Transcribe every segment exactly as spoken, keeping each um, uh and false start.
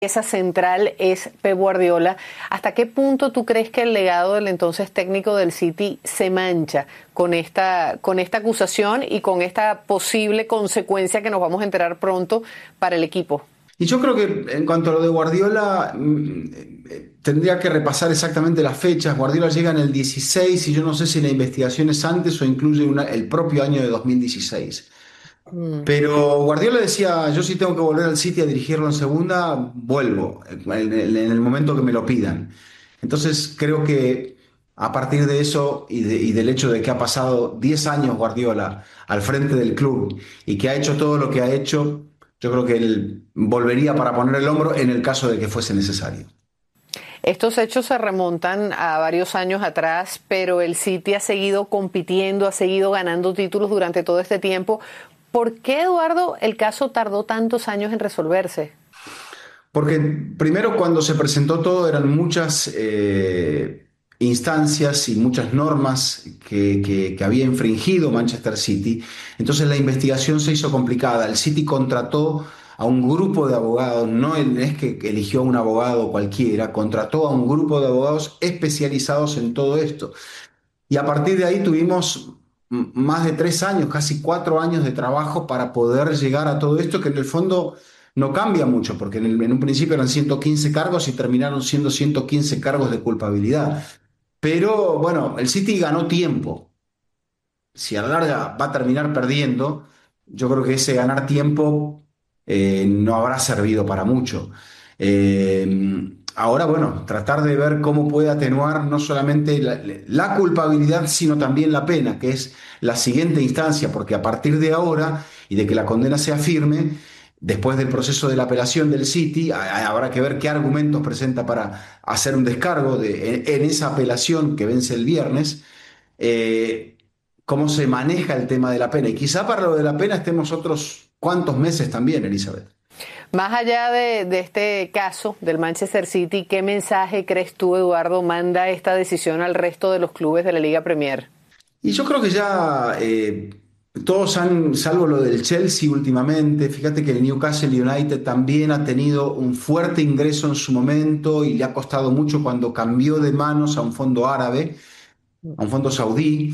pieza central es Pep Guardiola. ¿Hasta qué punto tú crees que el legado del entonces técnico del City se mancha con esta, con esta acusación y con esta posible consecuencia que nos vamos a enterar pronto para el equipo? Y yo creo que en cuanto a lo de Guardiola, mm, tendría que repasar exactamente las fechas. Guardiola llega en el dieciséis y yo no sé si la investigación es antes o incluye una- el propio año de dos mil dieciséis. Mm. Pero Guardiola decía, yo si tengo que volver al City a dirigirlo en segunda, vuelvo, en el, en el momento que me lo pidan. Entonces creo que a partir de eso y, de- y del hecho de que ha pasado diez años Guardiola al frente del club y que ha hecho todo lo que ha hecho, yo creo que él volvería para poner el hombro en el caso de que fuese necesario. Estos hechos se remontan a varios años atrás, pero el City ha seguido compitiendo, ha seguido ganando títulos durante todo este tiempo. ¿Por qué, Eduardo, el caso tardó tantos años en resolverse? Porque primero cuando se presentó todo eran muchas eh, instancias y muchas normas que, que- que había infringido Manchester City. Entonces la investigación se hizo complicada. El City contrató a un grupo de abogados, no es que eligió a un abogado cualquiera, contrató a un grupo de abogados especializados en todo esto. Y a partir de ahí tuvimos m- más de tres años, casi cuatro años de trabajo para poder llegar a todo esto, que en el fondo no cambia mucho, porque en, el- en un principio eran ciento quince cargos y terminaron siendo ciento quince cargos de culpabilidad. Pero bueno, el City ganó tiempo. Si a la larga va a terminar perdiendo, yo creo que ese ganar tiempo eh, no habrá servido para mucho. Eh, ahora, bueno, tratar de ver cómo puede atenuar no solamente la, la culpabilidad, sino también la pena, que es la siguiente instancia, porque a partir de ahora y de que la condena sea firme, después del proceso de la apelación del City, a- a- habrá que ver qué argumentos presenta para hacer un descargo de, en, en esa apelación que vence el viernes. eh, Cómo se maneja el tema de la pena. Y quizá para lo de la pena estemos otros cuantos meses también, Elizabeth. Más allá de, de este caso del Manchester City, ¿qué mensaje crees tú, Eduardo, manda esta decisión al resto de los clubes de la Liga Premier? Y yo creo que ya eh, todos han, salvo lo del Chelsea últimamente, fíjate que el Newcastle United también ha tenido un fuerte ingreso en su momento y le ha costado mucho cuando cambió de manos a un fondo árabe, a un fondo saudí.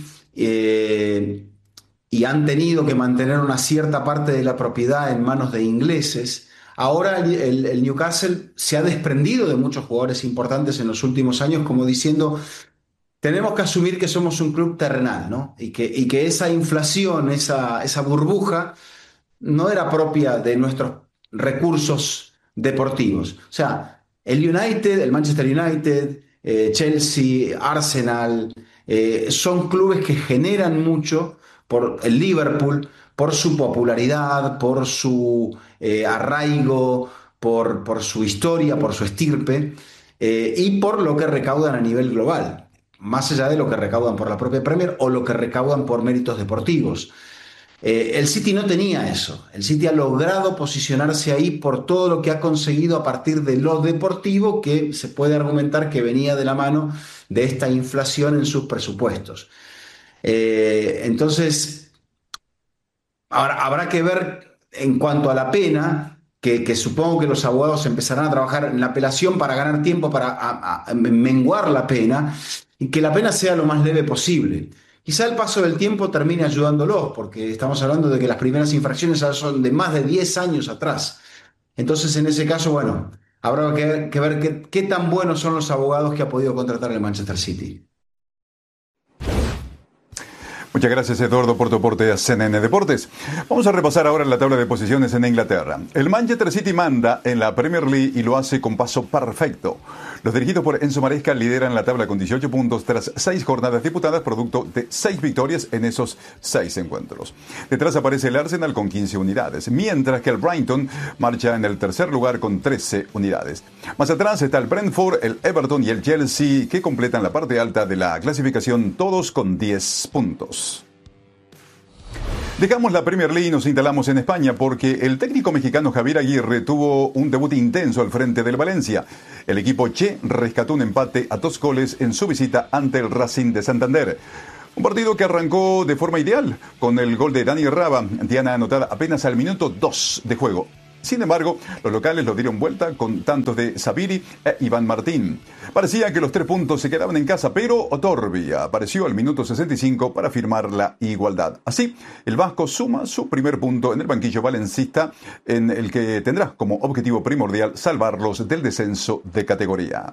eh, y han tenido que mantener una cierta parte de la propiedad en manos de ingleses. Ahora el, el- el Newcastle se ha desprendido de muchos jugadores importantes en los últimos años, como diciendo, tenemos que asumir que somos un club terrenal, ¿no? Y que, y que esa inflación, esa, esa burbuja, no era propia de nuestros recursos deportivos. O sea, el United, el Manchester United, eh, Chelsea, Arsenal, eh, son clubes que generan mucho por el Liverpool, por su popularidad, por su eh, arraigo, por, por su historia, por su estirpe, eh, y por lo que recaudan a nivel global, más allá de lo que recaudan por la propia Premier o lo que recaudan por méritos deportivos. Eh, el City no tenía eso. El City ha logrado posicionarse ahí por todo lo que ha conseguido a partir de lo deportivo, que se puede argumentar que venía de la mano de esta inflación en sus presupuestos. Eh, entonces, ahora habrá que ver en cuanto a la pena, que, que supongo que los abogados empezarán a trabajar en la apelación para ganar tiempo, para a- a- menguar la pena y que la pena sea lo más leve posible. Quizá el paso del tiempo termine ayudándolos, porque estamos hablando de que las primeras infracciones ya son de más de diez años atrás. Entonces, en ese caso, bueno, habrá que, que ver qué, qué tan buenos son los abogados que ha podido contratar el Manchester City. Muchas gracias, Eduardo, por tu aporte a C N N Deportes. Vamos a repasar ahora la tabla de posiciones en Inglaterra. El Manchester City manda en la Premier League y lo hace con paso perfecto. Los dirigidos por Enzo Maresca lideran la tabla con dieciocho puntos tras seis jornadas disputadas, producto de seis victorias en esos seis encuentros. Detrás aparece el Arsenal con quince unidades, mientras que el Brighton marcha en el tercer lugar con trece unidades. Más atrás está el Brentford, el Everton y el Chelsea, que completan la parte alta de la clasificación, todos con diez puntos. Dejamos la Premier League y nos instalamos en España porque el técnico mexicano Javier Aguirre tuvo un debut intenso al frente del Valencia. El equipo Che rescató un empate a dos goles en su visita ante el Racing de Santander. Un partido que arrancó de forma ideal con el gol de Dani Raba, diana anotada apenas al minuto dos de juego. Sin embargo, los locales lo dieron vuelta con tantos de Sabiri e Iván Martín. Parecía que los tres puntos se quedaban en casa, pero Otorbi apareció al minuto sesenta y cinco para firmar la igualdad. Así, el vasco suma su primer punto en el banquillo valencista, en el que tendrá como objetivo primordial salvarlos del descenso de categoría.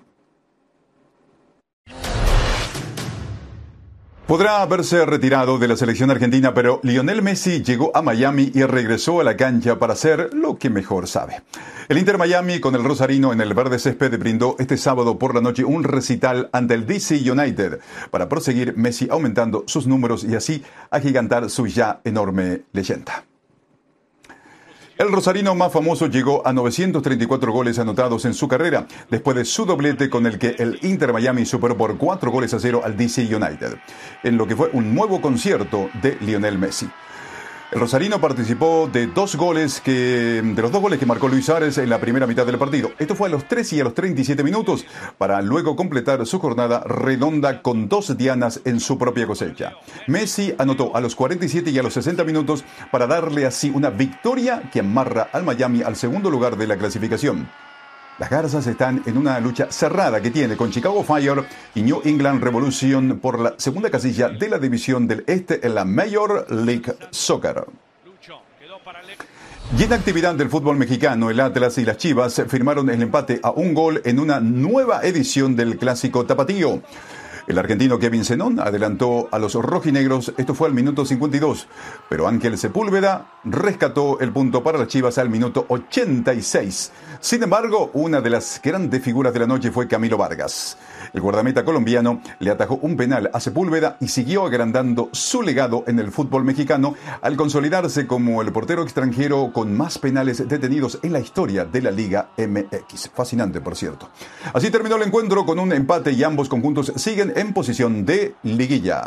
Podrá haberse retirado de la selección argentina, pero Lionel Messi llegó a Miami y regresó a la cancha para hacer lo que mejor sabe. El Inter Miami, con el rosarino en el verde césped, brindó este sábado por la noche un recital ante el D C United para proseguir Messi aumentando sus números y así agigantar su ya enorme leyenda. El rosarino más famoso llegó a novecientos treinta y cuatro goles anotados en su carrera, después de su doblete con el que el Inter Miami superó por cuatro goles a cero al D C United, en lo que fue un nuevo concierto de Lionel Messi. El rosarino participó de dos goles que, de los dos goles que marcó Luis Suárez en la primera mitad del partido. Esto fue a los tres y a los treinta y siete minutos, para luego completar su jornada redonda con dos dianas en su propia cosecha. Messi anotó a los cuarenta y siete y a los sesenta minutos para darle así una victoria que amarra al Miami al segundo lugar de la clasificación. Las Garzas están en una lucha cerrada que tiene con Chicago Fire y New England Revolution por la segunda casilla de la división del Este en la Major League Soccer. Y en actividad del fútbol mexicano, el Atlas y las Chivas firmaron el empate a un gol en una nueva edición del Clásico Tapatío. El argentino Kevin Zenón adelantó a los rojinegros, esto fue al minuto cincuenta y dos, pero Ángel Sepúlveda rescató el punto para las Chivas al minuto ochenta y seis. Sin embargo, una de las grandes figuras de la noche fue Camilo Vargas. El guardameta colombiano le atajó un penal a Sepúlveda y siguió agrandando su legado en el fútbol mexicano al consolidarse como el portero extranjero con más penales detenidos en la historia de la Liga M X. Fascinante, por cierto. Así terminó el encuentro con un empate y ambos conjuntos siguen en posición de liguilla.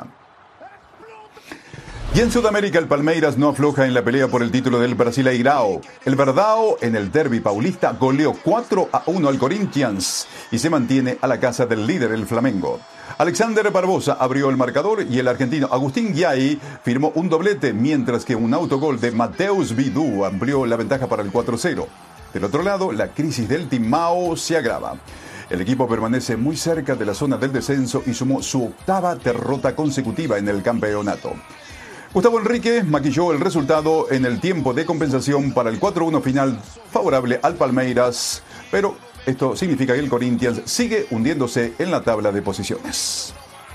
Y en Sudamérica, el Palmeiras no afloja en la pelea por el título del Brasileirao. El Verdão, en el derbi paulista, goleó cuatro a uno al Corinthians y se mantiene a la casa del líder, el Flamengo. Alexander Barbosa abrió el marcador y el argentino Agustín Giai firmó un doblete, mientras que un autogol de Mateus Vidú amplió la ventaja para el cuatro cero. Del otro lado, la crisis del Timao se agrava. El equipo permanece muy cerca de la zona del descenso y sumó su octava derrota consecutiva en el campeonato. Gustavo Enrique maquilló el resultado en el tiempo de compensación para el cuatro uno final favorable al Palmeiras, pero esto significa que el Corinthians sigue hundiéndose en la tabla de posiciones.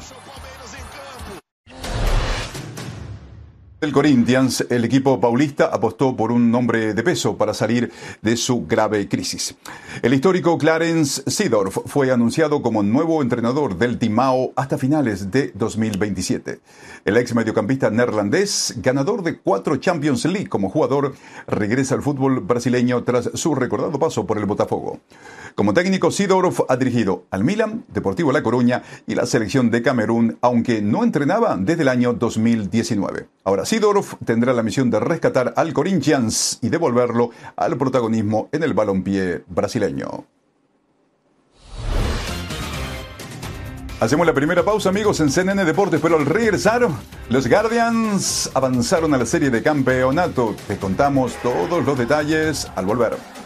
El Corinthians, el equipo paulista, apostó por un nombre de peso para salir de su grave crisis. El histórico Clarence Seedorf fue anunciado como nuevo entrenador del Timao hasta finales de dos mil veintisiete. El ex mediocampista neerlandés, ganador de cuatro Champions League como jugador, regresa al fútbol brasileño tras su recordado paso por el Botafogo. Como técnico, Seedorf ha dirigido al Milan, Deportivo La Coruña y la selección de Camerún, aunque no entrenaba desde el año dos mil diecinueve. Ahora, Seedorf tendrá la misión de rescatar al Corinthians y devolverlo al protagonismo en el balompié brasileño. Hacemos la primera pausa, amigos, en C N N Deportes, pero al regresar, los Guardians avanzaron a la serie de campeonato. Te contamos todos los detalles al volver.